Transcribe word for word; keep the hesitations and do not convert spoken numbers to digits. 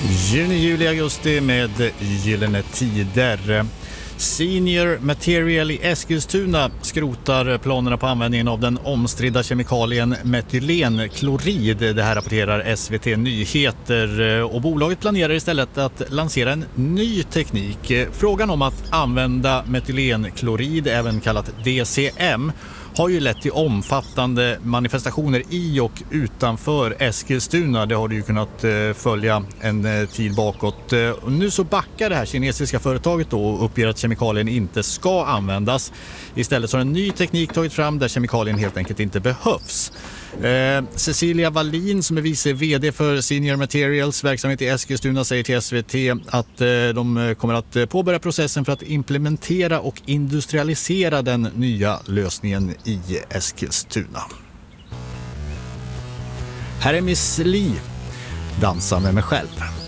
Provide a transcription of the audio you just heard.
Juni, juli, augusti med Gyllene Tider. Senior Material i Eskilstuna skrotar planerna på användningen av den omstridda kemikalien metylenklorid. Det här rapporterar S V T Nyheter, och bolaget planerar istället att lansera en ny teknik. Frågan om att använda metylenklorid, även kallat D C M, har ju lett till omfattande manifestationer i och utanför Eskilstuna. Det har du ju kunnat följa en tid bakåt. Nu så backar det här kinesiska företaget då och uppger att kemikalien inte ska användas. Istället så har en ny teknik tagit fram där kemikalien helt enkelt inte behövs. Eh, Cecilia Wallin, som är vice vd för Senior Materials verksamhet i Eskilstuna, säger till S V T att eh, de kommer att påbörja processen för att implementera och industrialisera den nya lösningen i Eskilstuna. Här är Miss Li, dansa med mig själv.